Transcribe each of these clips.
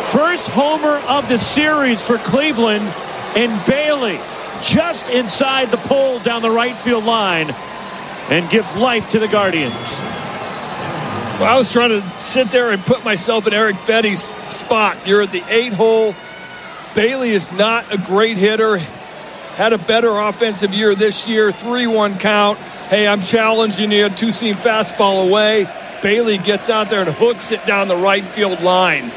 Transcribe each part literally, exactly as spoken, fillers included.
First homer of the series for Cleveland, and Bailey just inside the pole down the right field line and gives life to the Guardians. Well, I was trying to sit there and put myself in Erick Fedde's spot. You're at the eight hole. Bailey is not a great hitter. Had a better offensive year this year. three one count. Hey, I'm challenging you. Two-seam fastball away. Bailey gets out there and hooks it down the right field line.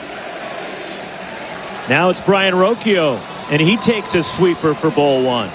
Now it's Brian Rocchio, and he takes a sweeper for ball one.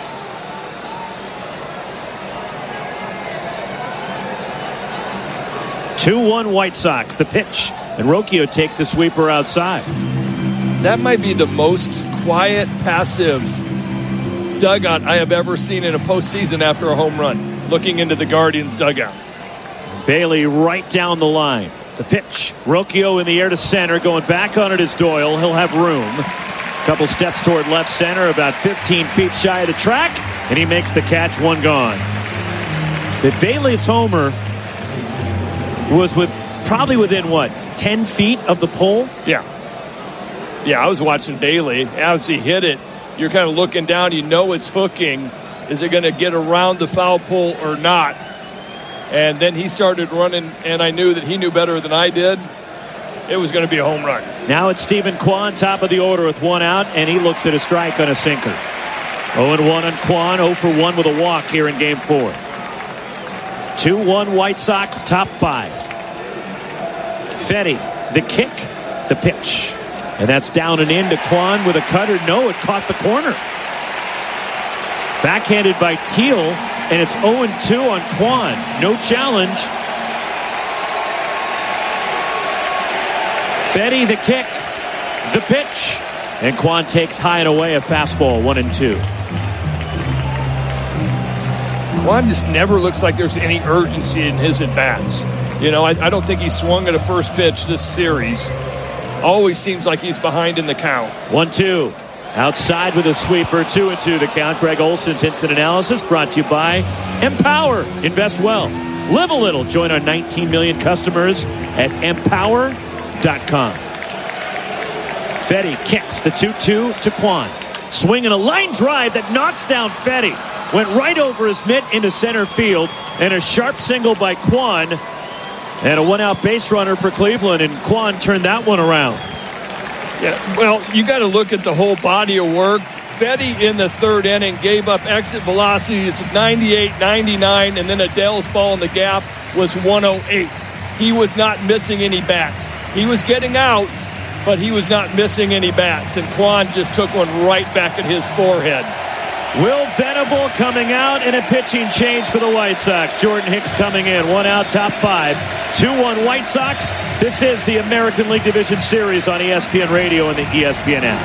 two one White Sox, the pitch, and Rocchio takes a sweeper outside. That might be the most quiet, passive dugout I have ever seen in a postseason after a home run, looking into the Guardians dugout. Bailey right down the line. The pitch, Rocchio in the air to center, going back on it is Doyle. He'll have room. Couple steps toward left center, about fifteen feet shy of the track, and he makes the catch, one gone. The Bailey's homer was with probably within, what, ten feet of the pole? Yeah. Yeah, I was watching Bailey. As he hit it, you're kind of looking down. You know it's hooking. Is it going to get around the foul pole or not? And then he started running, and I knew that he knew better than I did. It was going to be a home run. Now it's Stephen Kwan, top of the order with one out, and he looks at a strike on a sinker. oh and one on Kwan, oh for one with a walk here in game four. two one White Sox, top five. Fedde, the kick, the pitch. And that's down and in to Kwan with a cutter. No, it caught the corner. Backhanded by Teal, and it's oh and two on Kwan. No challenge. Fedde, the kick, the pitch. And Kwan takes high and away a fastball, one and two. Kwan just never looks like there's any urgency in his at-bats. You know, I, I don't think he swung at a first pitch this series. Always seems like he's behind in the count. one two. Outside with a sweeper, two and two the count. Greg Olson's instant analysis brought to you by Empower. Invest well. Live a little. Join our nineteen million customers at empower dot com. Fedde kicks the two two to Kwan. Swinging a line drive that knocks down Fedde. Went right over his mitt into center field. And a sharp single by Kwan. And a one-out base runner for Cleveland, and Kwan turned that one around. Yeah, well, you got to look at the whole body of work. Fedde in the third inning gave up exit velocities of ninety-eight, ninety-nine, and then Adele's ball in the gap was one oh eight. He was not missing any bats. He was getting outs, but he was not missing any bats, and Kwan just took one right back at his forehead. Will Venable coming out, and a pitching change for the White Sox. Jordan Hicks coming in. One out, top five. two one White Sox. This is the American League Division Series on E S P N Radio and the E S P N app.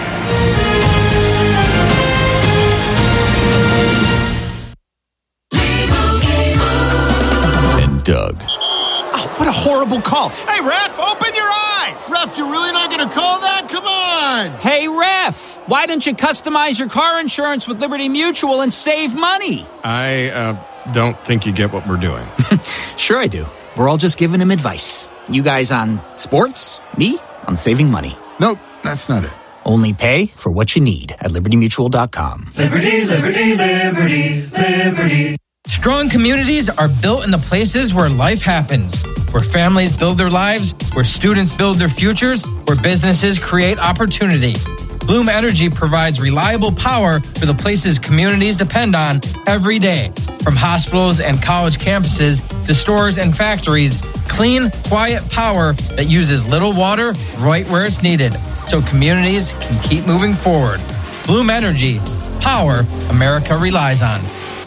And Doug. Oh, what a horrible call. Hey, ref, open your eyes. Ref, you're really not going to call that? Come on. Hey, ref, why don't you customize your car insurance with Liberty Mutual and save money? I uh, don't think you get what we're doing. Sure I do. We're all just giving him advice. You guys on sports, me on saving money. Nope, that's not it. Only pay for what you need at liberty mutual dot com. Liberty, liberty, liberty, liberty. Strong communities are built in the places where life happens, where families build their lives, where students build their futures, where businesses create opportunity. Bloom Energy provides reliable power for the places communities depend on every day. From hospitals and college campuses to stores and factories, clean, quiet power that uses little water right where it's needed, so communities can keep moving forward. Bloom Energy, power America relies on.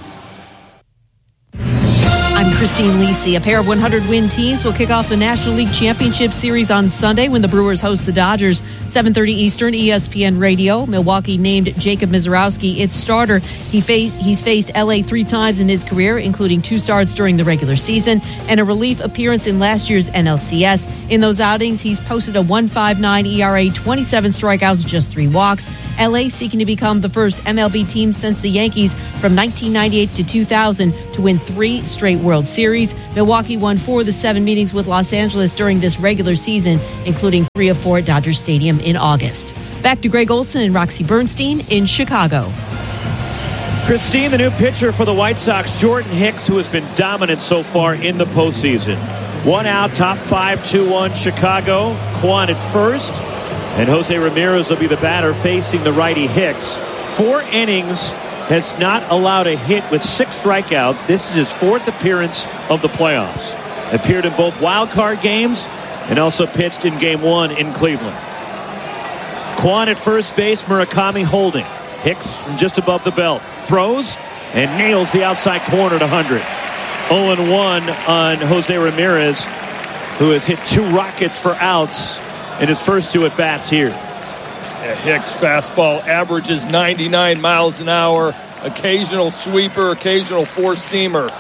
I'm Christine Lisi. A pair of one hundred win teams will kick off the National League Championship Series on Sunday when the Brewers host the Dodgers. seven thirty Eastern, E S P N Radio. Milwaukee named Jacob Misiorowski its starter. He faced, he's faced L A three times in his career, including two starts during the regular season and a relief appearance in last year's N L C S. In those outings, he's posted a one point five nine E R A, twenty-seven strikeouts, just three walks. L A seeking to become the first M L B team since the Yankees from nineteen ninety-eight to two thousand to win three straight World Series. Milwaukee won four of the seven meetings with Los Angeles during this regular season, including three of four at Dodger Stadium in August. Back to Greg Olson and Roxy Bernstein in Chicago. Christine, the new pitcher for the White Sox, Jordan Hicks, who has been dominant so far in the postseason. One out, top five, two one Chicago. Kwan at first, and Jose Ramirez will be the batter facing the righty Hicks. Four innings, has not allowed a hit with six strikeouts. This is his fourth appearance of the playoffs. Appeared in both wild card games and also pitched in game one in Cleveland. Kwan at first base, Murakami holding. Hicks from just above the belt. Throws and nails the outside corner to one hundred. oh and one on Jose Ramirez, who has hit two rockets for outs in his first two at-bats here. Yeah, Hicks' fastball averages ninety-nine miles an hour. Occasional sweeper, occasional four-seamer.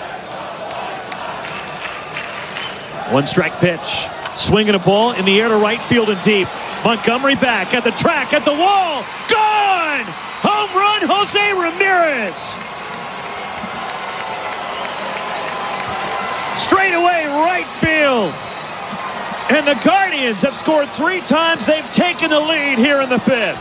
One strike pitch. Swinging a ball in the air to right field and deep. Montgomery back at the track, at the wall. Gone! Home run, Jose Ramirez. Straight away, right field. And the Guardians have scored three times. They've taken the lead here in the fifth.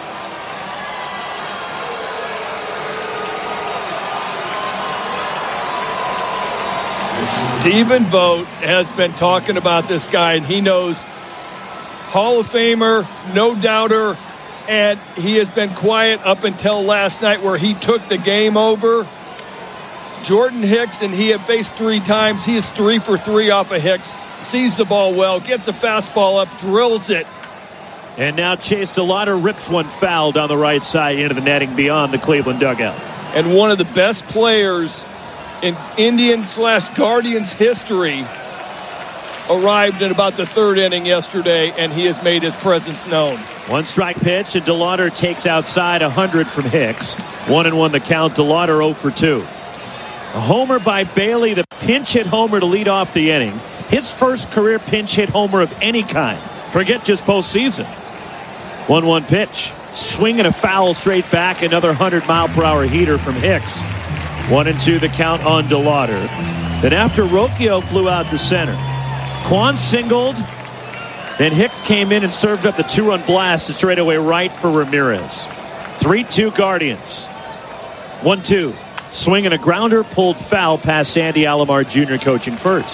Stephen Vogt has been talking about this guy, and he knows Hall of Famer, no doubter, and he has been quiet up until last night where he took the game over. Jordan Hicks, and he had faced three times. He is three for three off of Hicks. Sees the ball well, gets a fastball up, drills it. And now Chase DeLauder rips one foul down the right side into the netting beyond the Cleveland dugout. And one of the best players in Indian slash Guardians history arrived in about the third inning yesterday, and he has made his presence known. One strike pitch, and DeLauder takes outside one hundred from Hicks. One and one the count. DeLauder oh for two. A homer by Bailey, the pinch hit homer to lead off the inning. His first career pinch hit homer of any kind. Forget just postseason. one one pitch. Swinging a foul straight back. Another one hundred mile per hour heater from Hicks. One and two the count on DeLauder. Then after Rocchio flew out to center, Kwan singled. Then Hicks came in and served up the two-run blast to straightaway right for Ramirez. three two Guardians. one two. Swinging a grounder, pulled foul past Sandy Alomar Junior coaching first.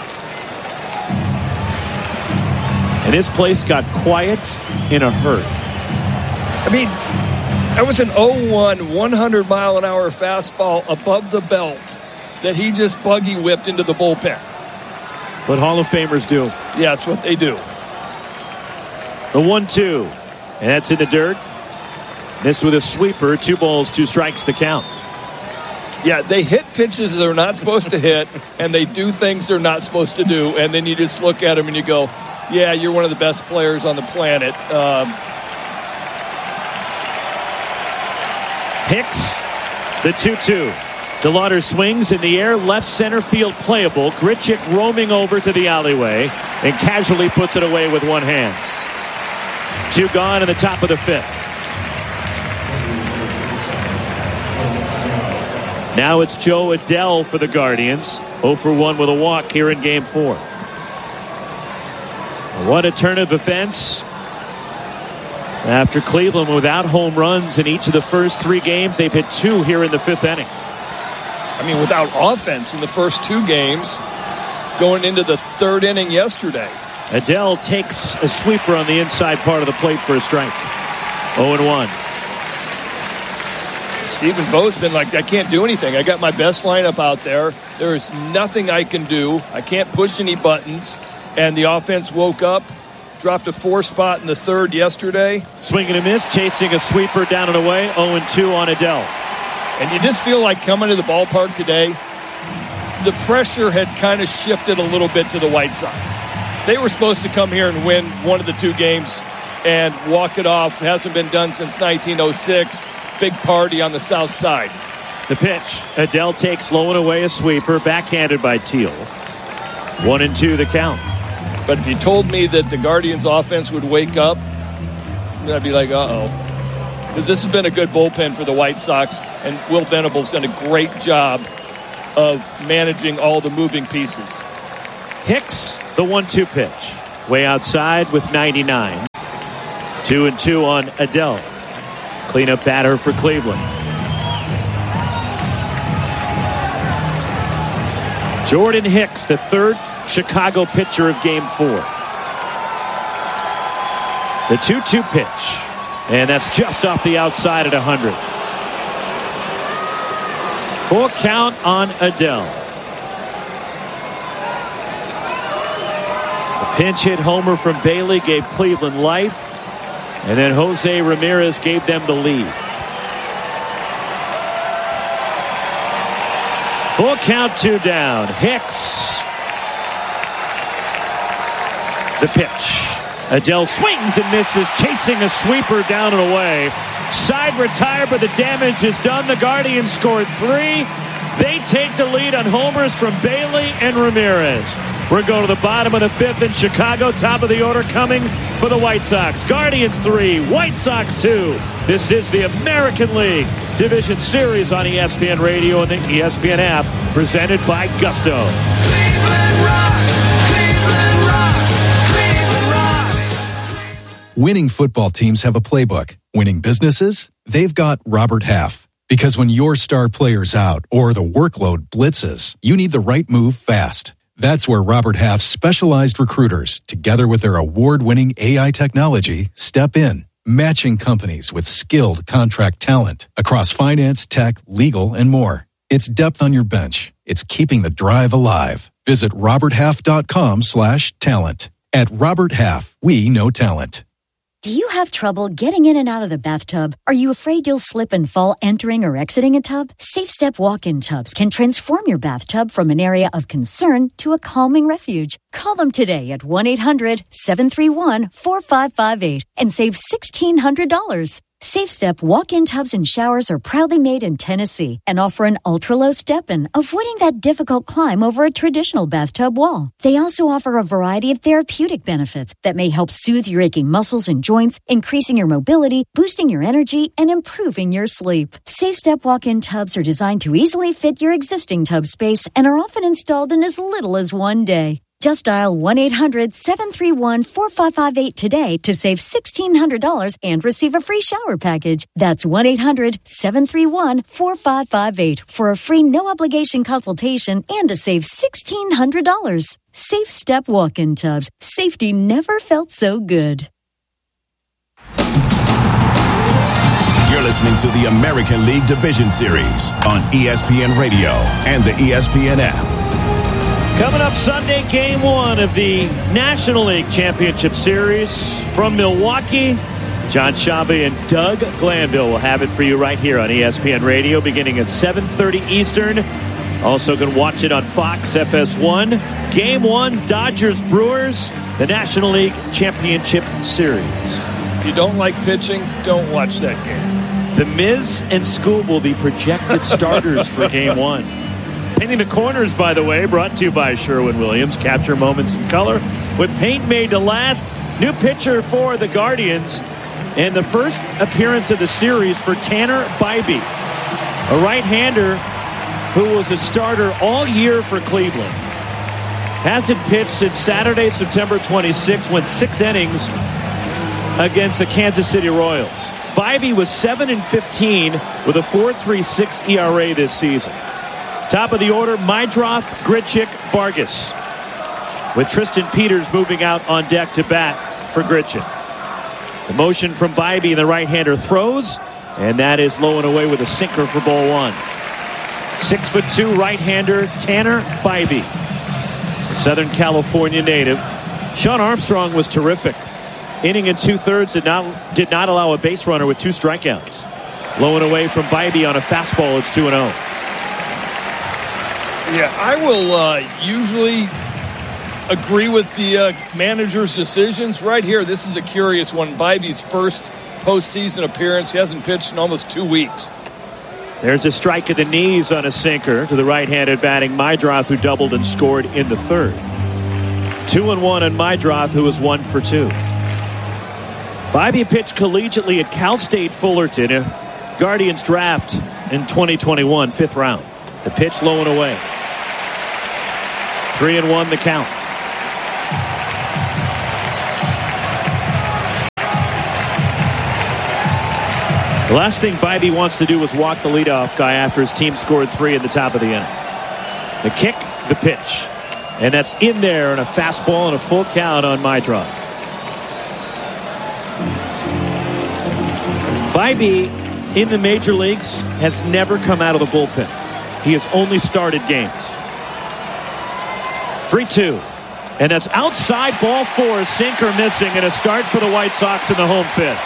And this place got quiet in a hurry. I mean, that was an oh one, one hundred mile an hour fastball above the belt that he just buggy whipped into the bullpen. What Hall of Famers do. Yeah, that's what they do. The one two. And that's in the dirt. Missed with a sweeper. Two balls, two strikes the count. Yeah, they hit pitches they're not supposed to hit, and they do things they're not supposed to do, and then you just look at them and you go, yeah, you're one of the best players on the planet. Um, Hicks, the two two. DeLauder swings in the air, left center field playable. Grichuk roaming over to the alleyway and casually puts it away with one hand. Two gone in the top of the fifth. Now it's Joe Adell for the Guardians. oh for one with a walk here in game four. What a turn of events. After Cleveland without home runs in each of the first three games, they've hit two here in the fifth inning. I mean, without offense in the first two games, going into the third inning yesterday. Adell takes a sweeper on the inside part of the plate for a strike. oh and one. Stephen Vogt's been like, I can't do anything. I got my best lineup out there. There is nothing I can do. I can't push any buttons. And the offense woke up, dropped a four spot in the third yesterday. Swing and a miss, chasing a sweeper down and away. oh and two on Adell. And you just feel like coming to the ballpark today, the pressure had kind of shifted a little bit to the White Sox. They were supposed to come here and win one of the two games and walk it off. Hasn't been done since nineteen oh six. Big party on the south side. The pitch. Adell takes low and away a sweeper, backhanded by Teal. One and two the count. But if you told me that the Guardians offense would wake up, I'd be like, uh-oh. Because this has been a good bullpen for the White Sox, and Will Venable's done a great job of managing all the moving pieces. Hicks, the one two pitch. Way outside with ninety-nine. Two and two on Adell. Cleanup batter for Cleveland. Jordan Hicks, the third Chicago pitcher of game four. The two two pitch. And that's just off the outside at one hundred. Full count on Adell. The pinch hit homer from Bailey gave Cleveland life. And then Jose Ramirez gave them the lead. Full count, two down. Hicks. The pitch. Adell swings and misses, chasing a sweeper down and away. Side retired, but the damage is done. The Guardians scored three. They take the lead on homers from Bailey and Ramirez. We're going to the bottom of the fifth in Chicago. Top of the order coming for the White Sox. Guardians three, White Sox two. This is the American League Division Series on E S P N Radio and the E S P N app, presented by Gusto. Cleveland rocks, Cleveland rocks, Cleveland rocks. Winning football teams have a playbook. Winning businesses? They've got Robert Half. Because when your star player's out or the workload blitzes, you need the right move fast. That's where Robert Half's specialized recruiters, together with their award-winning A I technology, step in, matching companies with skilled contract talent across finance, tech, legal, and more. It's depth on your bench. It's keeping the drive alive. Visit roberthalf.com slash talent. At Robert Half, we know talent. Do you have trouble getting in and out of the bathtub? Are you afraid you'll slip and fall entering or exiting a tub? SafeStep walk-in tubs can transform your bathtub from an area of concern to a calming refuge. Call them today at one eight hundred seven three one four five five eight and save sixteen hundred dollars. SafeStep walk-in tubs and showers are proudly made in Tennessee and offer an ultra-low step-in, avoiding that difficult climb over a traditional bathtub wall. They also offer a variety of therapeutic benefits that may help soothe your aching muscles and joints, increasing your mobility, boosting your energy, and improving your sleep. SafeStep walk-in tubs are designed to easily fit your existing tub space and are often installed in as little as one day. Just dial one eight hundred seven three one four five five eight today to save sixteen hundred dollars and receive a free shower package. That's one eight hundred seven three one four five five eight for a free no-obligation consultation and to save sixteen hundred dollars. Safe Step walk-in tubs. Safety never felt so good. You're listening to the American League Division Series on E S P N Radio and the E S P N app. Coming up Sunday, game one of the National League Championship Series from Milwaukee. John Shabba and Doug Glanville will have it for you right here on E S P N Radio beginning at seven thirty Eastern. Also can watch it on Fox F S one. Game one, Dodgers-Brewers, the National League Championship Series. If you don't like pitching, don't watch that game. The Miz and Scoob will be projected starters for game one. Painting the corners, by the way, brought to you by Sherwin-Williams. Capture moments in color with paint made to last. New pitcher for the Guardians. And the first appearance of the series for Tanner Bybee, a right-hander who was a starter all year for Cleveland. Hasn't pitched since Saturday, September twenty-sixth, went six innings against the Kansas City Royals. Bybee was seven and fifteen with a four point three six E R A this season. Top of the order, Meidroth, Grichuk, Vargas. With Tristan Peters moving out on deck to bat for Grichuk. The motion from Bybee, the right-hander throws, and that is low and away with a sinker for ball one. Six foot two right-hander Tanner Bybee, a Southern California native. Sean Armstrong was terrific. Inning and two-thirds did not, did not allow a base runner with two strikeouts. Low and away from Bybee on a fastball, it's two and oh. Yeah, I will uh, usually agree with the uh, manager's decisions. Right here, this is a curious one. Bybee's first postseason appearance. He hasn't pitched in almost two weeks. There's a strike at the knees on a sinker to the right-handed batting Meidroth, who doubled and scored in the third. Two and one on Meidroth, who was one for two. Bybee pitched collegiately at Cal State Fullerton, a Guardians draft in twenty twenty-one, fifth round. The pitch low and away. Three and one the count. The last thing Bybee wants to do was walk the leadoff guy after his team scored three in the top of the inning. The kick, the pitch. And that's in there on a fastball and a full count on Meidroth. Bybee in the major leagues has never come out of the bullpen. He has only started games. three two. And that's outside ball four, sinker missing, and a start for the White Sox in the home fifth.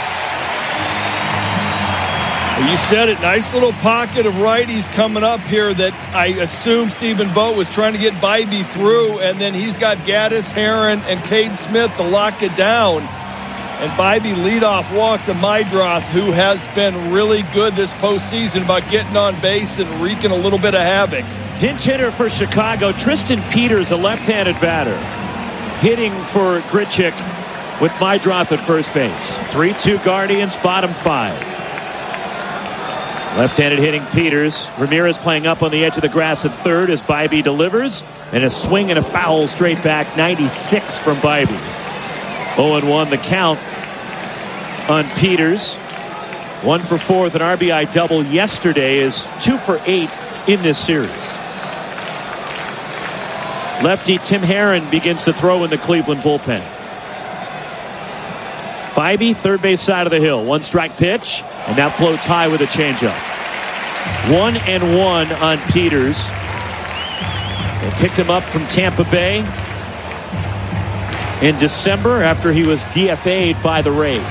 You said it. Nice little pocket of righties coming up here that I assume Stephen Vogt was trying to get Bybee through, and then he's got Gaddis, Herron, and Cade Smith to lock it down. And Bybee leadoff walk to Meidroth, who has been really good this postseason about getting on base and wreaking a little bit of havoc. Pinch hitter for Chicago, Tristan Peters, a left-handed batter, hitting for Grichuk with Meidroth at first base. three two Guardians, bottom five. Left-handed hitting Peters. Ramirez playing up on the edge of the grass at third as Bybee delivers. And a swing and a foul straight back. ninety-six from Bybee. oh and one the count on Peters. One for four with an R B I double yesterday, is two for eight in this series. Lefty Tim Herron begins to throw in the Cleveland bullpen. Bybee, third base side of the hill. One strike pitch, and that floats high with a changeup. One and one on Peters. They picked him up from Tampa Bay in December after he was D F A'd by the Rays.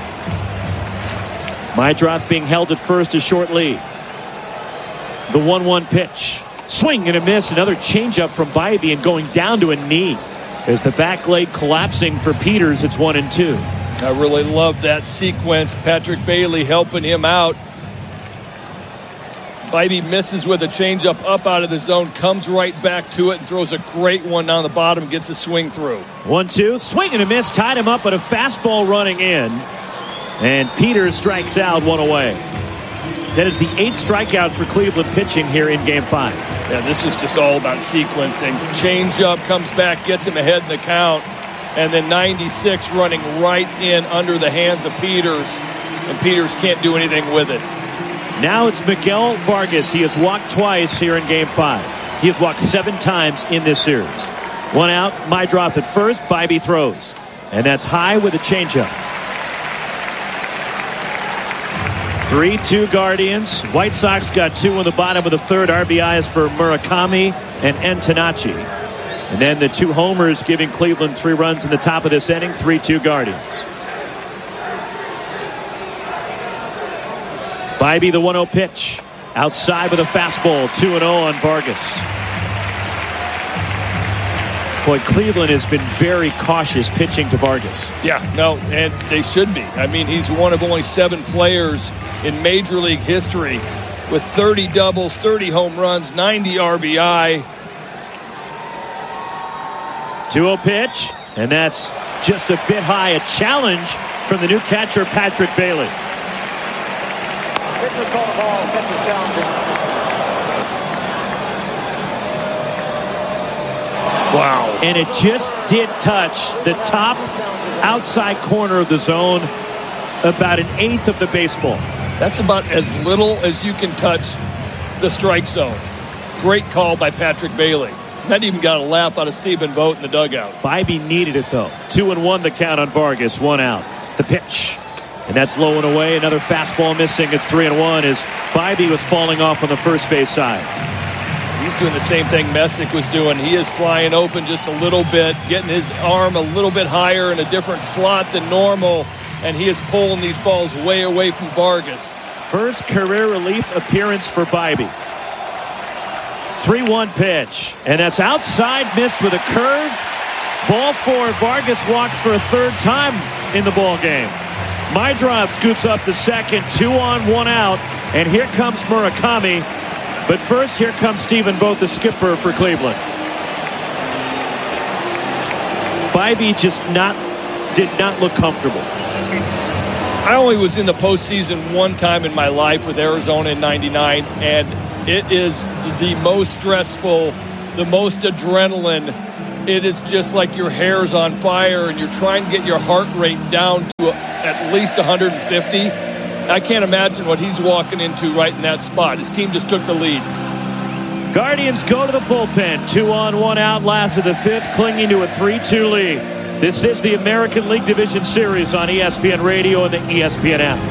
Meidroth being held at first, a short lead. The one one pitch. Swing and a miss. Another changeup from Bybee and going down to a knee. As the back leg collapsing for Peters, it's one and two. I really love that sequence. Patrick Bailey helping him out. Bybee misses with a changeup up out of the zone, comes right back to it and throws a great one down the bottom, gets a swing through. one two, swing and a miss, tied him up, but a fastball running in. And Peters strikes out, one away. That is the eighth strikeout for Cleveland pitching here in game five. Yeah, this is just all about sequencing. Changeup comes back, gets him ahead in the count. And then ninety-six running right in under the hands of Peters. And Peters can't do anything with it. Now it's Miguel Vargas. He has walked twice here in game five. He has walked seven times in this series. One out, Meidroth at first. Bybee throws. And that's high with a changeup. three two Guardians. White Sox got two in the bottom of the third. R B Is for Murakami and Antonacci. And then the two homers giving Cleveland three runs in the top of this inning. three two Guardians. Bybee, the one oh pitch. Outside with a fastball. two and oh on Vargas. Boy, Cleveland has been very cautious pitching to Vargas. Yeah, no, and they should be. I mean, he's one of only seven players in Major League history with thirty doubles, thirty home runs, ninety R B I. two oh pitch, and that's just a bit high. A challenge from the new catcher, Patrick Bailey. Wow. And it just did touch the top outside corner of the zone, about an eighth of the baseball. That's about as little as you can touch the strike zone. Great call by Patrick Bailey. That even got a laugh out of Stephen Vogt in the dugout. Bybee needed it, though. Two and one the count on Vargas. One out. The pitch. And that's low and away. Another fastball missing. It's three and one as Bybee was falling off on the first base side. He's doing the same thing Messick was doing. He is flying open just a little bit, getting his arm a little bit higher in a different slot than normal, and he is pulling these balls way away from Vargas. First career relief appearance for Bybee. three one pitch, and that's outside, missed with a curve. Ball four. Vargas walks for a third time in the ball game. Meidroth scoots up to second, two on, one out, and here comes Murakami. But first, here comes Stephen Vogt, the skipper for Cleveland. Bybee just not did not look comfortable. I only was in the postseason one time in my life with Arizona in ninety-nine, and It is the most stressful, the most adrenaline. It is just like your hair's on fire and you're trying to get your heart rate down to a, at least one hundred fifty. I can't imagine what he's walking into right in that spot. His team just took the lead. Guardians go to the bullpen. Two on, one out, last of the fifth, clinging to a three two lead. This is the American League Division Series on E S P N Radio and the E S P N app.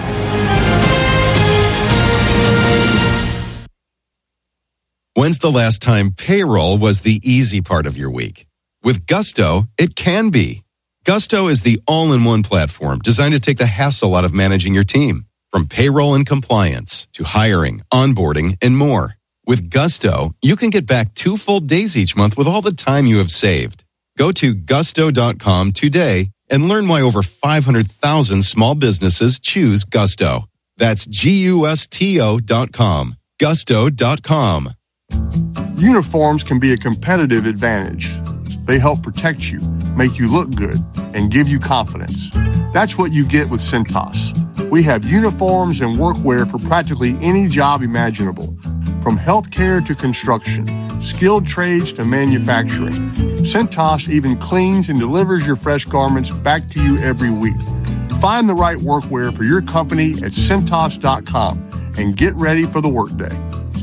When's the last time payroll was the easy part of your week? With Gusto, it can be. Gusto is the all-in-one platform designed to take the hassle out of managing your team. From payroll and compliance to hiring, onboarding, and more. With Gusto, you can get back two full days each month with all the time you have saved. Go to gusto dot com today and learn why over five hundred thousand small businesses choose Gusto. That's G U S T O dot com. gusto dot com. Uniforms can be a competitive advantage. They help protect you, make you look good, and give you confidence. That's what you get with Cintas. We have uniforms and workwear for practically any job imaginable, from healthcare to construction, skilled trades to manufacturing. Cintas even cleans and delivers your fresh garments back to you every week. Find the right workwear for your company at Cintas dot com and get ready for the workday.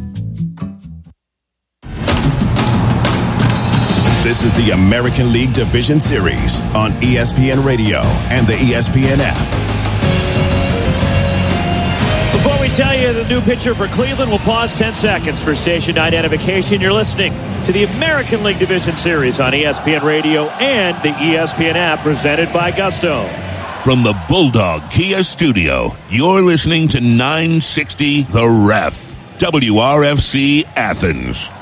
This is the American League Division Series on E S P N Radio and the E S P N app. Before we tell you the new pitcher for Cleveland, we'll pause ten seconds for station identification. You're listening to the American League Division Series on E S P N Radio and the E S P N app, presented by Gusto. From the Bulldog Kia Studio, you're listening to nine sixty The Ref, W R F C Athens.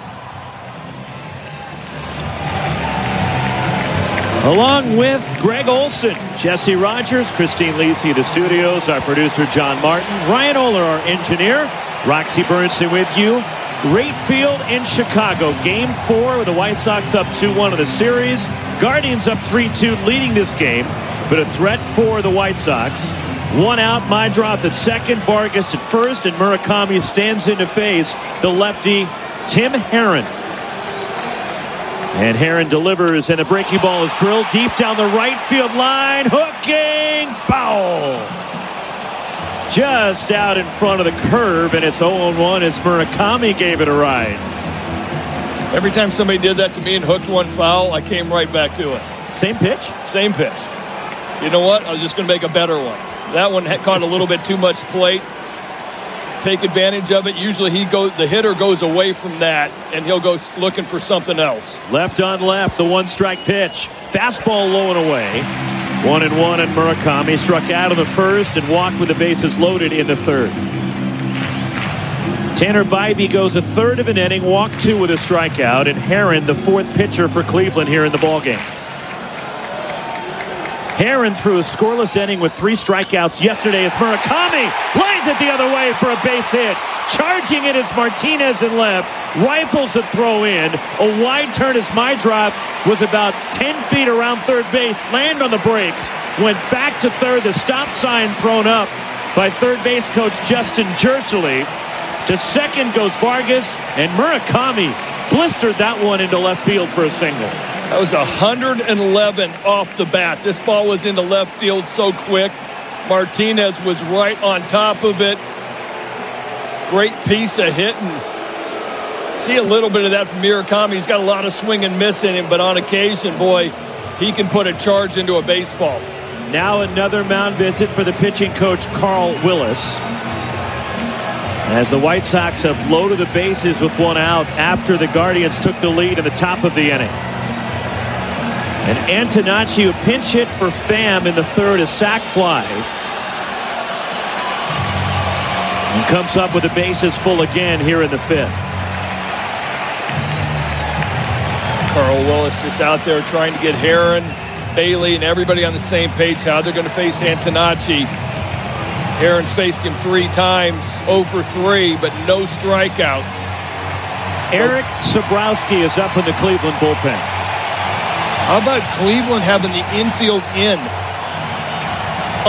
Along with Greg Olson, Jesse Rogers, Christine Lisi, the studios, our producer John Martin, Ryan Oler, our engineer, Roxy Burnson with you. Rate Field in Chicago, game four with the White Sox up two one in the series. Guardians up three two leading this game, but a threat for the White Sox. One out, my drop at second, Vargas at first, and Murakami stands in to face the lefty Tim Herron. And Herron delivers, and a breaking ball is drilled deep down the right field line. Hooking foul. Just out in front of the curve, and it's oh one as Murakami gave it a ride. Every time somebody did that to me and hooked one foul, I came right back to it. Same pitch? Same pitch. You know what? I was just going to make a better one. That one had caught a little bit too much plate. Take advantage of it. Usually he goes, the hitter goes away from that, and he'll go looking for something else. Left on left, the one-strike pitch. Fastball low and away. One and one, and Murakami struck out of the first and walked with the bases loaded in the third. Tanner Bybee goes a third of an inning, walked two with a strikeout, and Herron, the fourth pitcher for Cleveland here in the ballgame. Herron threw a scoreless inning with three strikeouts yesterday as Murakami lines it the other way for a base hit. Charging it is Martinez in left. Rifles a throw in. A wide turn as my drop was about ten feet around third base. Slammed on the brakes. Went back to third. The stop sign thrown up by third base coach Justin Jershely. To second goes Vargas, and Murakami blistered that one into left field for a single. That was one hundred eleven off the bat. This ball was into left field so quick. Martinez was right on top of it. Great piece of hitting. See a little bit of that from Murakami. He's got a lot of swing and miss in him, but on occasion, boy, he can put a charge into a baseball. Now another mound visit for the pitching coach, Carl Willis. As the White Sox have loaded the bases with one out after the Guardians took the lead in the top of the inning. And Antonacci, who pinch hit for Pham in the third, a sac fly. And comes up with the bases full again here in the fifth. Carl Willis just out there trying to get Herron, Bailey, and everybody on the same page how they're going to face Antonacci. Herron's faced him three times, oh for three, but no strikeouts. Eric Sabrowski is up in the Cleveland bullpen. How about Cleveland having the infield in?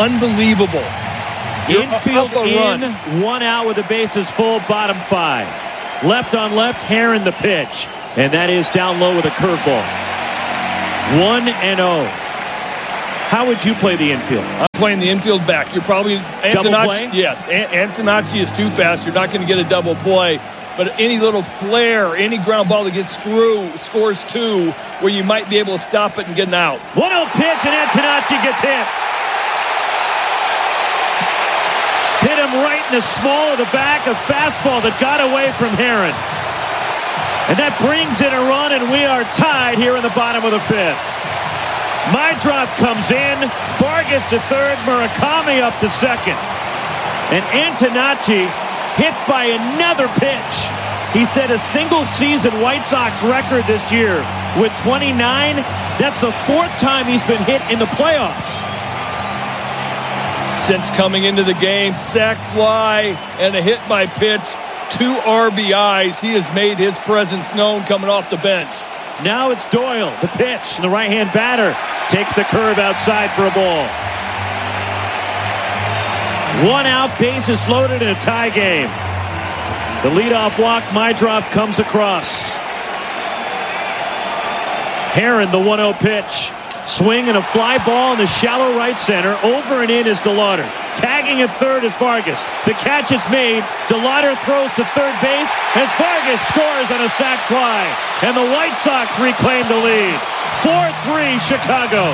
Unbelievable. Infield in, run. One out with the bases full, bottom five. Left on left, Herron the pitch. And that is down low with a curveball. one and oh. How would you play the infield? I'm playing the infield back. You're probably... Double play? Yes. Antonacci is too fast. You're not going to get a double play. But any little flare, any ground ball that gets through, scores two, where you might be able to stop it and get an out. one oh pitch, and Antonacci gets hit. Hit him right in the small of the back, a fastball that got away from Herron. And that brings in a run, and we are tied here in the bottom of the fifth. Mydroth comes in, Vargas to third, Murakami up to second. And Antonacci hit by another pitch. He set a single-season White Sox record this year with twenty-nine. That's the fourth time he's been hit in the playoffs. Since coming into the game, sac fly and a hit by pitch, two R B Is. He has made his presence known coming off the bench. Now it's Doyle, the pitch, and the right-hand batter takes the curve outside for a ball. One out, bases loaded in a tie game. The leadoff walk, Mydroth comes across. Herron, the one oh pitch. Swing and a fly ball in the shallow right center. Over and in is DeLauder. Tagging at third is Vargas. The catch is made. DeLauder throws to third base as Vargas scores on a sac fly. And the White Sox reclaim the lead. four three Chicago.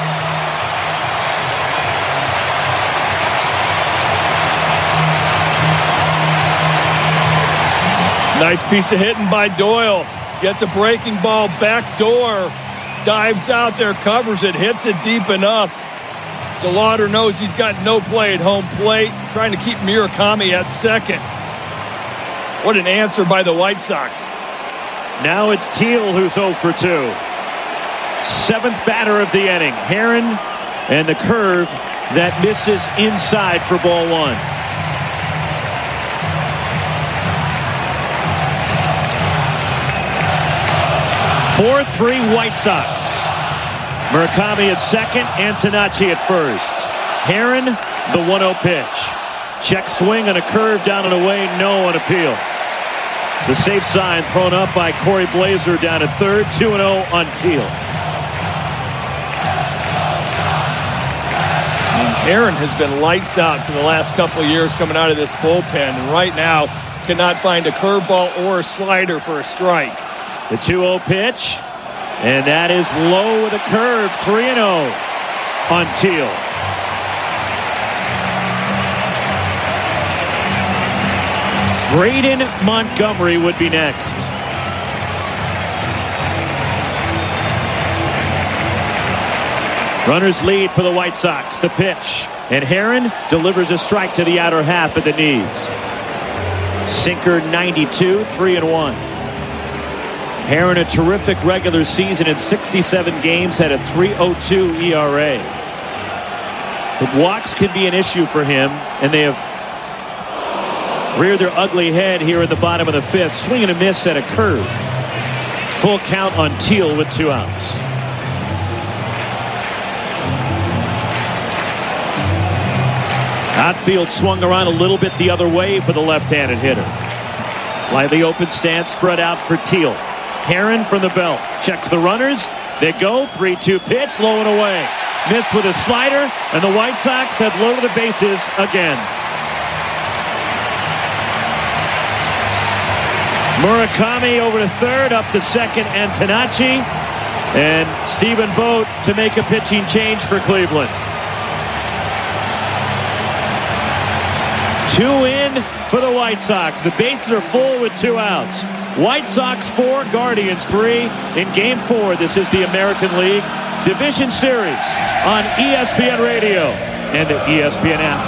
Nice piece of hitting by Doyle. Gets a breaking ball back door. Dives out there, covers it, hits it deep enough. DeLauder knows he's got no play at home plate. Trying to keep Murakami at second. What an answer by the White Sox. Now it's Teal who's oh for two. Seventh batter of the inning. Herron and the curve that misses inside for ball one. four three White Sox. Murakami at second, Antonacci at first. Herron, the one oh pitch. Check swing on a curve down and away, no on appeal. The safe sign thrown up by Corey Blazer down at third, two and oh on Teal. Herron has been lights out for the last couple of years coming out of this bullpen. And right now, cannot find a curveball or a slider for a strike. The two oh pitch, and that is low with a curve, three and oh on Teal. Braden Montgomery would be next. Runners lead for the White Sox. The pitch, and Herron delivers a strike to the outer half at the knees. Sinker ninety-two, three and one. Herron, a terrific regular season in sixty-seven games, had a three oh two E R A. But walks could be an issue for him, and they have reared their ugly head here at the bottom of the fifth. Swing and a miss at a curve. Full count on Teal with two outs. Outfield swung around a little bit the other way for the left-handed hitter. Slightly open stance spread out for Teal. Herron from the belt. Checks the runners. They go. three two pitch. Low and away. Missed with a slider. And the White Sox have loaded the bases again. Murakami over to third. Up to second, Antonacci. And Stephen Vogt to make a pitching change for Cleveland. Two in for the White Sox. The bases are full with two outs. White Sox four, Guardians three in game four. This is the American League Division Series on E S P N Radio and the E S P N app.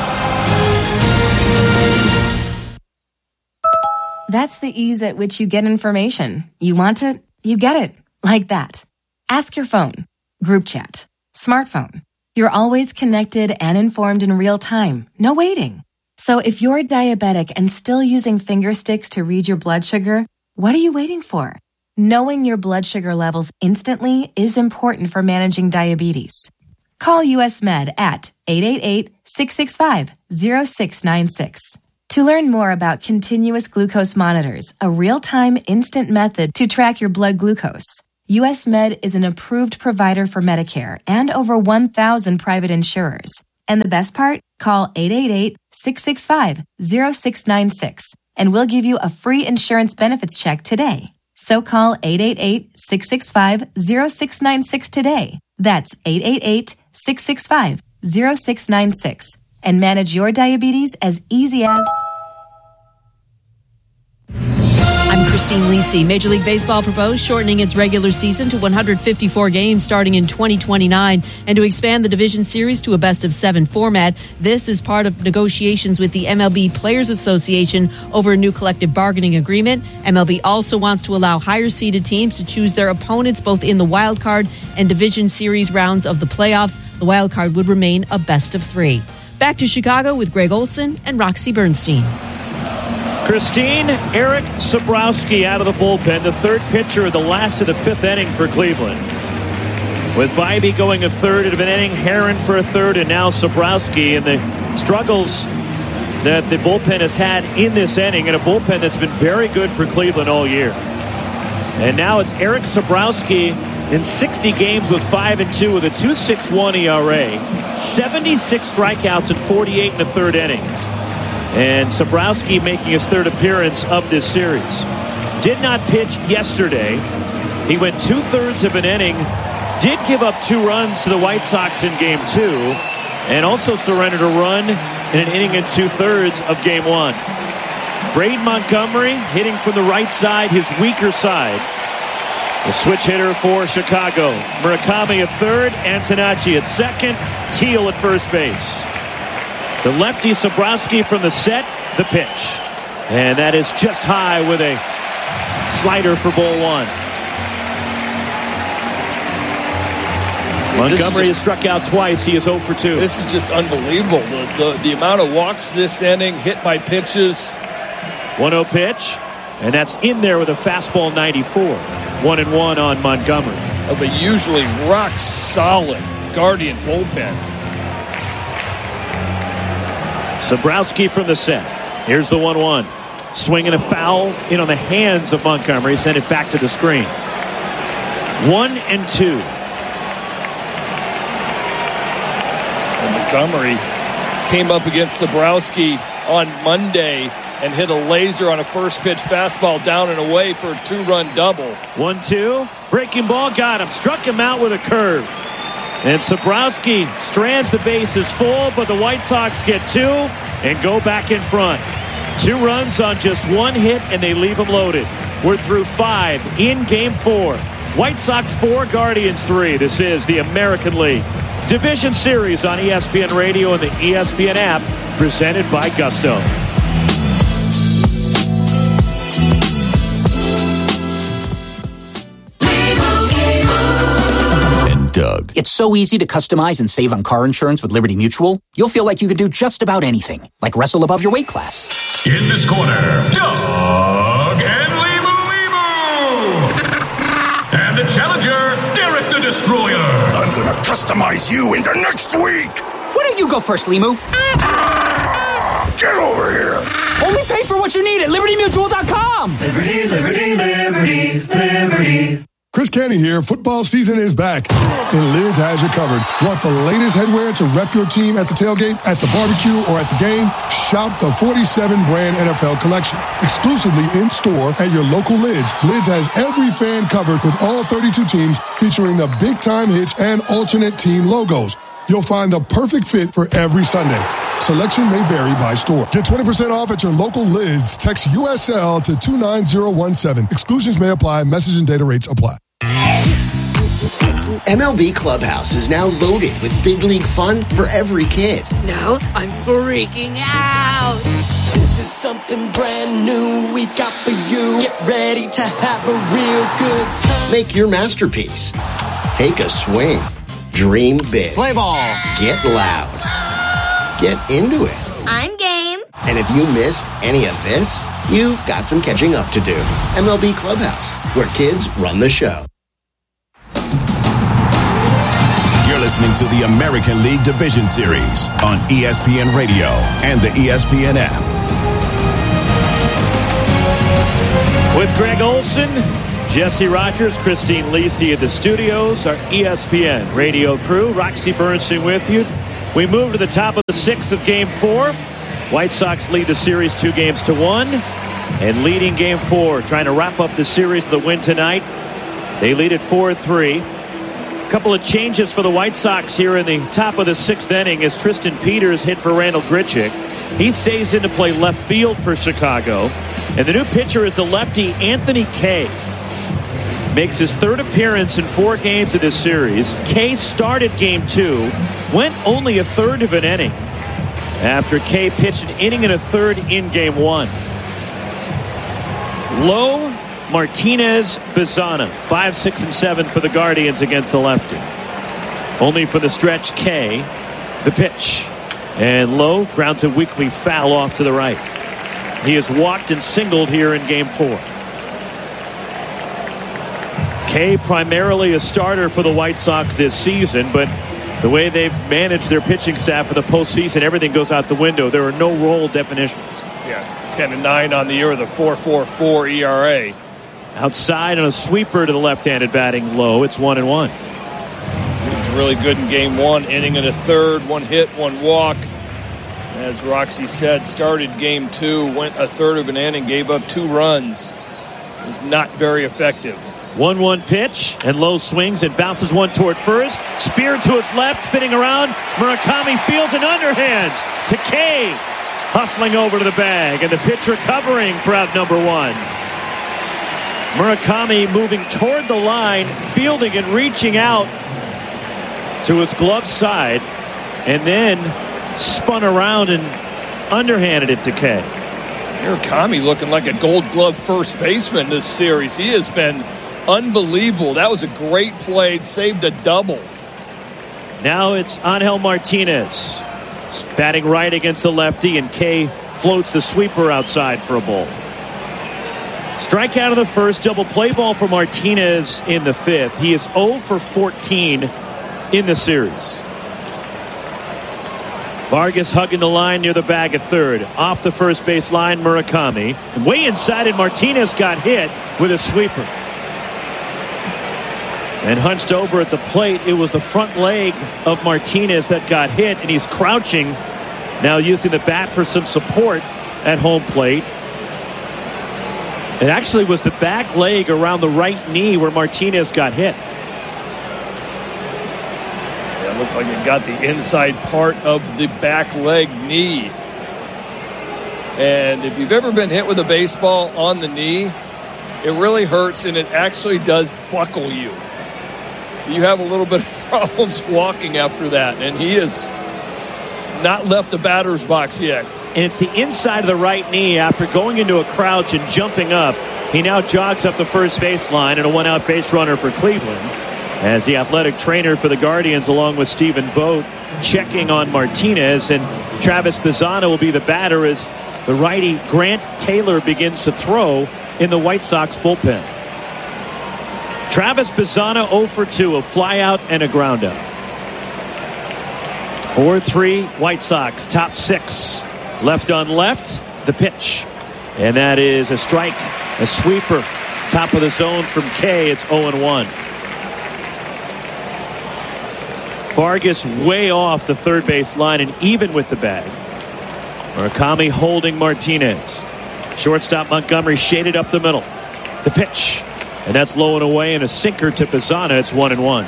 That's the ease at which you get information. You want it, you get it. Like that. Ask your phone. Group chat. Smartphone. You're always connected and informed in real time. No waiting. So if you're diabetic and still using finger sticks to read your blood sugar, what are you waiting for? Knowing your blood sugar levels instantly is important for managing diabetes. Call U S Med at eight eight eight, six six five, zero six nine six. To learn more about continuous glucose monitors, a real-time instant method to track your blood glucose, U S Med is an approved provider for Medicare and over one thousand private insurers. And the best part? Call eight eight eight, six six five, zero six nine six and we'll give you a free insurance benefits check today. So call eight eight eight, six six five, zero six nine six today. That's eight eight eight, six six five, zero six nine six and manage your diabetes as easy as... I'm Christine Lisi. Major League Baseball proposed shortening its regular season to one hundred fifty-four games starting in twenty twenty-nine and to expand the division series to a best of seven format. This is part of negotiations with the M L B Players Association over a new collective bargaining agreement. M L B also wants to allow higher seeded teams to choose their opponents both in the wild card and division series rounds of the playoffs. The wild card would remain a best of three. Back to Chicago with Greg Olson and Roxy Bernstein. Christine, Eric Sabrowski out of the bullpen, the third pitcher of the last of the fifth inning for Cleveland. With Bybee going a third of an inning, Herron for a third, and now Sabrowski, and the struggles that the bullpen has had in this inning, and a bullpen that's been very good for Cleveland all year. And now it's Eric Sabrowski in sixty games with five and two with a two point six one E R A, seventy-six strikeouts in forty-eight and a third innings. And Sabrowski making his third appearance of this series. Did not pitch yesterday. He went two-thirds of an inning, did give up two runs to the White Sox in game two, and also surrendered a run in an inning and two-thirds of game one. Braden Montgomery hitting from the right side, his weaker side. The switch hitter for Chicago. Murakami at third, Antonacci at second, Teal at first base. The lefty Sabrowski from the set, the pitch. And that is just high with a slider for ball one. Montgomery has struck out twice. He is oh for two. This is just unbelievable. The, the, the amount of walks this inning, hit by pitches. one oh pitch. And that's in there with a fastball ninety-four. One and one on Montgomery. Of a usually rock solid Guardian bullpen. Sabrowski from the set. Here's the one one. Swinging a foul in on the hands of Montgomery. Send it back to the screen. One and two. And Montgomery came up against Sabrowski on Monday and hit a laser on a first pitch fastball down and away for a two-run double. one two. Breaking ball got him. Struck him out with a curve. And Sabrowski strands the bases full, but the White Sox get two and go back in front. Two runs on just one hit, and they leave them loaded. We're through five in game four. White Sox four, Guardians three. This is the American League Division Series on E S P N Radio and the E S P N app, presented by Gusto. Doug. It's so easy to customize and save on car insurance with Liberty Mutual. You'll feel like you can do just about anything, like wrestle above your weight class. In this corner, Doug and Limu Limu. And the challenger, Derek the Destroyer. I'm gonna customize you into next week. Why don't you go first, Limu? Ah, get over here. Only pay for what you need at Liberty Mutual dot com. Liberty, Liberty, Liberty, Liberty. Chris Canty here. Football season is back, and Lids has you covered. Want the latest headwear to rep your team at the tailgate, at the barbecue, or at the game? Shop the forty-seven brand N F L collection. Exclusively in-store at your local Lids. Lids has every fan covered with all thirty-two teams, featuring the big-time hits and alternate team logos. You'll find the perfect fit for every Sunday. Selection may vary by store. Get twenty percent off at your local Lids. Text U S L to two nine zero one seven. Exclusions may apply. Message and data rates apply. M L B Clubhouse is now loaded with big league fun for every kid. Now I'm freaking out. This is something brand new we got for you. Get ready to have a real good time. Make your masterpiece. Take a swing. Dream big. Play ball. Get loud. Get into it. I'm game. And if you missed any of this, you've got some catching up to do. M L B Clubhouse, where kids run the show. You're listening to the American League Division Series on E S P N Radio and the E S P N app. With Greg Olson, Jesse Rogers, Christine Lisi at the studios, our E S P N radio crew, Roxy Bernstein with you. We move to the top of the sixth of game four. White Sox lead the series two games to one. And leading game four, trying to wrap up the series with a win tonight. They lead it four three. A couple of changes for the White Sox here in the top of the sixth inning as Tristan Peters hit for Randal Grichuk. He stays in to play left field for Chicago. And the new pitcher is the lefty Anthony Kay. Makes his third appearance in four games of this series. Kay started game two, went only a third of an inning after Kay pitched an inning and a third in game one. Lowe, Martinez, Bazana, five, six, and seven for the Guardians against the lefty. Only for the stretch, Kay, the pitch. And Lowe grounds a weakly foul off to the right. He has walked and singled here in game four. Kay primarily a starter for the White Sox this season, but the way they've managed their pitching staff for the postseason, everything goes out the window. There are no role definitions. Yeah, ten and nine on the year with a four point four four E R A. Outside on a sweeper to the left-handed batting Lowe. It's one and one. He's really good in game one, inning and a third, one hit, one walk. As Roxy said, started game two, went a third of an inning, gave up two runs. It was not very effective. one one pitch, and Lowe swings and bounces one toward first. Spear to his left, spinning around. Murakami fields an underhand to Kay. Hustling over to the bag, and the pitcher covering for out number one. Murakami moving toward the line, fielding and reaching out to his glove side, and then spun around and underhanded it to Kay. Murakami looking like a gold glove first baseman this series. He has been unbelievable. That was a great play. Saved a double. Now it's Angel Martinez batting right against the lefty, and Kay floats the sweeper outside for a ball. Strikeout of the first, double play ball for Martinez in the fifth. He is oh for fourteen in the series. Vargas hugging the line near the bag at third. Off the first base line, Murakami. And way inside, and Martinez got hit with a sweeper. And hunched over at the plate, it was the front leg of Martinez that got hit, and he's crouching, now using the bat for some support at home plate. It actually was the back leg around the right knee where Martinez got hit. Yeah, it looked like it got the inside part of the back leg knee. And if you've ever been hit with a baseball on the knee, it really hurts, and it actually does buckle you. You have a little bit of problems walking after that, and he has not left the batter's box yet. And it's the inside of the right knee after going into a crouch and jumping up. He now jogs up the first baseline and a one-out base runner for Cleveland. As the athletic trainer for the Guardians, along with Stephen Vogt, checking on Martinez, and Travis Bazana will be the batter as the righty Grant Taylor begins to throw in the White Sox bullpen. Travis Bazana oh for two, a flyout and a groundout. four three White Sox, top six. Left on left, the pitch. And that is a strike, a sweeper. Top of the zone from Kay, it's oh and one. Vargas way off the third base line and even with the bag. Murakami holding Martinez. Shortstop Montgomery shaded up the middle. The pitch. And that's low and away, and a sinker to Bazana. It's one and one.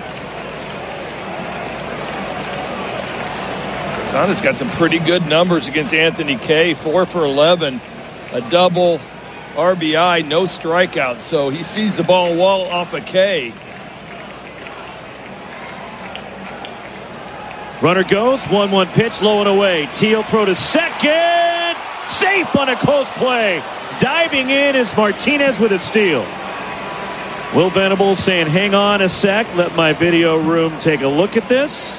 Bazana's got some pretty good numbers against Anthony Kay. Four for eleven, a double, R B I, no strikeout. So he sees the ball well off of Kay. Runner goes, one one pitch, low and away. Teal throw to second. Safe on a close play. Diving in is Martinez with a steal. Will Venables saying, hang on a sec, let my video room take a look at this.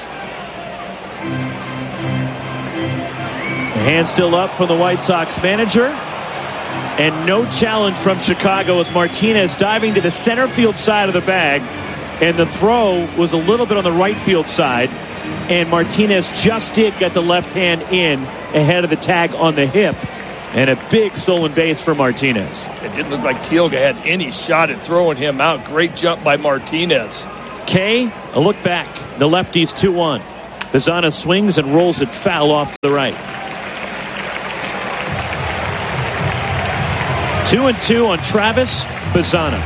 The hand still up from the White Sox manager. And no challenge from Chicago as Martinez diving to the center field side of the bag. And the throw was a little bit on the right field side. And Martinez just did get the left hand in ahead of the tag on the hip. And a big stolen base for Martinez. It didn't look like Teal'c had any shot at throwing him out. Great jump by Martinez. Kay, a look back. The lefty's two one. Bazana swings and rolls it foul off to the right. Two and two on Travis Bazana.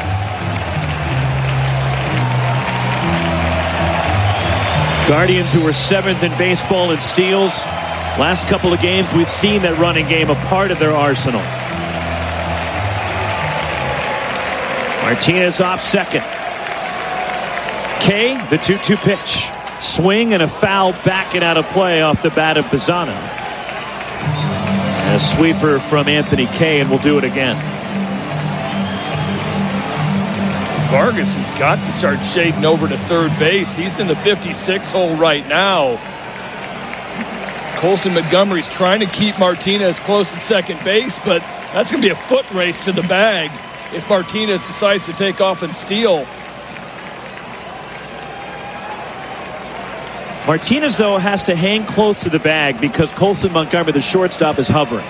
Guardians, who were seventh in baseball in steals. Last couple of games, we've seen that running game a part of their arsenal. Martinez off second. Kay, the two two pitch. Swing and a foul backing out of play off the bat of Bazana. And a sweeper from Anthony Kay, and we'll do it again. Vargas has got to start shading over to third base. He's in the fifty-six hole right now. Colson Montgomery's trying to keep Martinez close at second base, but that's going to be a foot race to the bag if Martinez decides to take off and steal. Martinez, though, has to hang close to the bag because Colson Montgomery, the shortstop, is hovering.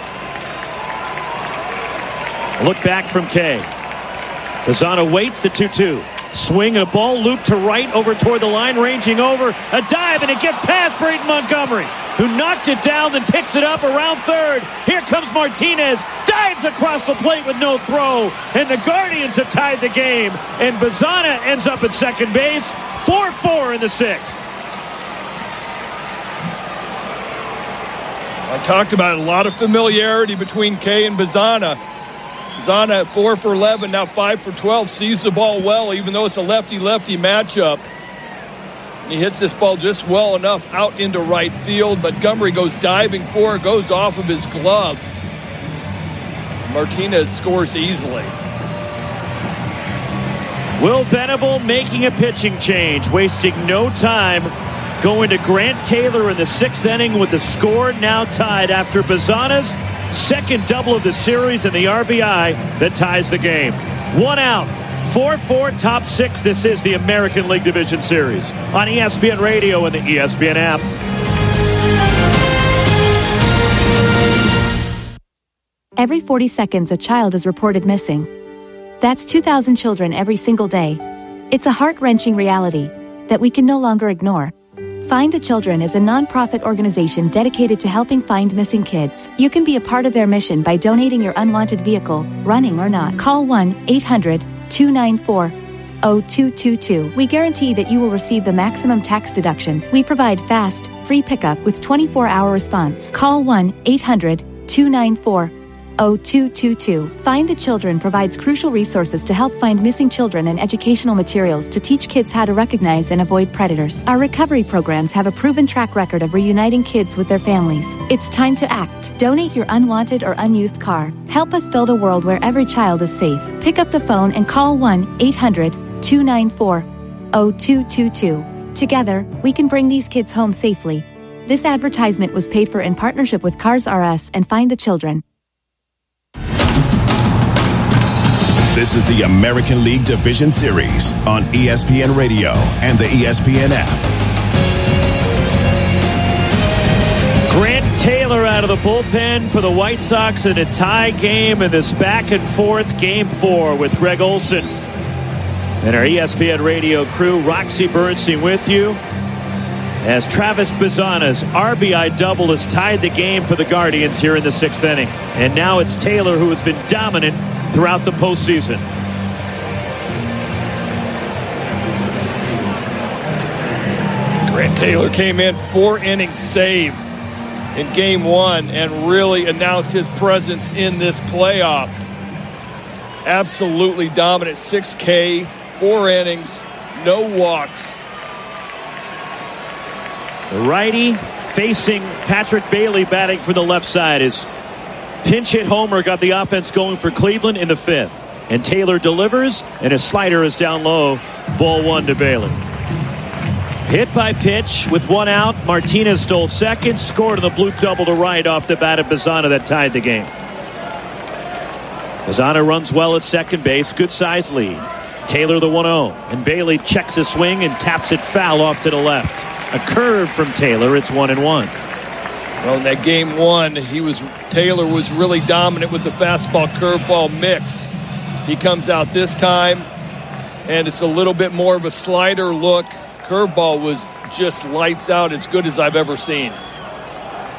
A look back from Kay. Bazana waits, the two two. Swing and a ball looped to right over toward the line, ranging over. A dive, and it gets past Braden Montgomery, who knocked it down, then picks it up around third. Here comes Martinez, dives across the plate with no throw, and the Guardians have tied the game. And Bazana ends up at second base, four four in the sixth. I talked about a lot of familiarity between Kay and Bazana. Bazana at four for eleven, now five for twelve, sees the ball well, even though it's a lefty-lefty matchup. He hits this ball just well enough out into right field. Montgomery goes diving for it, goes off of his glove. Martinez scores easily. Will Venable making a pitching change, wasting no time, going to Grant Taylor in the sixth inning with the score now tied after Bazana's second double of the series and the R B I that ties the game. One out. four four, top six. This is the American League Division Series on E S P N Radio and the E S P N app. Every forty seconds, a child is reported missing. That's two thousand children every single day. It's a heart-wrenching reality that we can no longer ignore. Find the Children is a non-profit organization dedicated to helping find missing kids. You can be a part of their mission by donating your unwanted vehicle, running or not. Call one eight hundred two nine four zero two two two. We guarantee that you will receive the maximum tax deduction. We provide fast, free pickup with twenty-four hour response. Call one eight hundred two nine four zero two two two. Find the Children provides crucial resources to help find missing children and educational materials to teach kids how to recognize and avoid predators. Our recovery programs have a proven track record of reuniting kids with their families. It's time to act. Donate your unwanted or unused car. Help us build a world where every child is safe. Pick up the phone and call one eight hundred two nine four zero two two two. Together, we can bring these kids home safely. This advertisement was paid for in partnership with Cars R Us and Find the Children. This is the American League Division Series on E S P N Radio and the E S P N app. Grant Taylor out of the bullpen for the White Sox in a tie game in this back and forth game four with Greg Olson and our E S P N Radio crew. Roxy Bernstein with you as Travis Bazana's R B I double has tied the game for the Guardians here in the sixth inning. And now it's Taylor who has been dominant throughout the postseason. Grant Taylor came in four innings save in game one and really announced his presence in this playoff. Absolutely dominant. six K, four innings, no walks. The righty facing Patrick Bailey batting for the left side. His pinch hit homer got the offense going for Cleveland in the fifth. And Taylor delivers, and his slider is down low. Ball one to Bailey. Hit by pitch with one out. Martinez stole second, scored on the bloop double to right off the bat of Bazana that tied the game. Bazana runs well at second base. Good size lead. Taylor the one oh. And Bailey checks his swing and taps it foul off to the left. A curve from Taylor. It's one and one. Well, in that game one, he was Taylor was really dominant with the fastball curveball mix. He comes out this time, and it's a little bit more of a slider look. Curveball was just lights out, as good as I've ever seen.